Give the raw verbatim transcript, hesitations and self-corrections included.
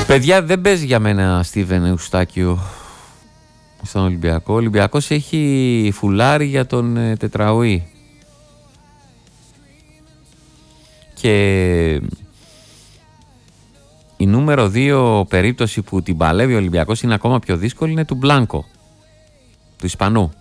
Παιδιά, δεν παίζει για μένα Στίβεν Εουστάκιο στον Ολυμπιακό. Ο Ολυμπιακός έχει φουλάρι για τον ε, Τετραουή. Και η νούμερο δύο περίπτωση που την παλεύει ο Ολυμπιακός είναι ακόμα πιο δύσκολη, είναι του Μπλάνκο, του Ισπανού.